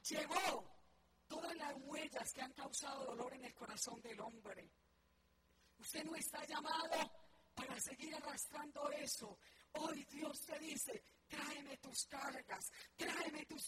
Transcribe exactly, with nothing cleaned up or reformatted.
llevó todas las huellas que han causado dolor en el corazón del hombre. Usted no está llamado para seguir arrastrando eso. Hoy Dios te dice, tráeme tus cargas, tráeme tus